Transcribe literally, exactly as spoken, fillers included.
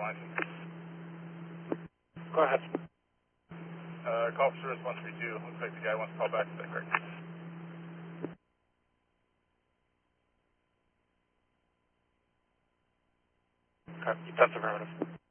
Washington. Go ahead. Uh, call for service one three two. Looks like the guy wants to call back. Is that correct? Okay, that's affirmative.